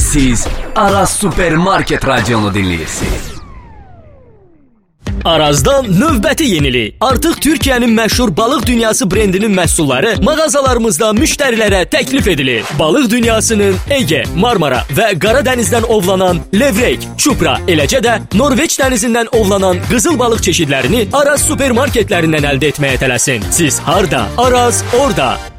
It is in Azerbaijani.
Siz Aras Supermarket radionu dinləyirsiniz. Arazdan növbəti yenilik. Artıq Türkiyənin məşhur balıq dünyası brendinin məhsulları mağazalarımızda müştərilərə təklif edilir. Balıq dünyasının Ege, Marmara və Qara dənizdən ovlanan levrek, çupra, eləcə də Norveç dənizindən ovlanan qızıl balıq çeşidlərini Araz supermarketlərindən əldə etməyə tələsin. Siz harda? Araz orada.